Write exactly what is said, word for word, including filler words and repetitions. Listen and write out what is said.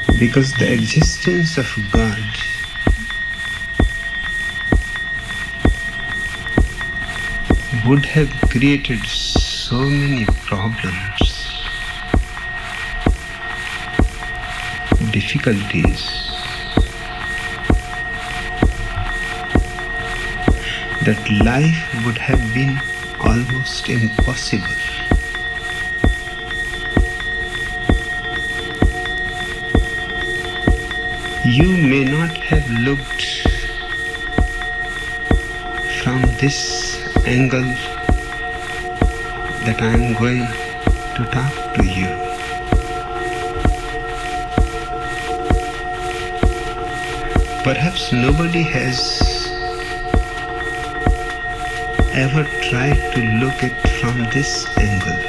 Because the existence of God would have created so many problems, difficulties, that life would have been almost impossible. You may not have looked from this angle that I am going to talk to you. Perhaps nobody has ever tried to look at from this angle.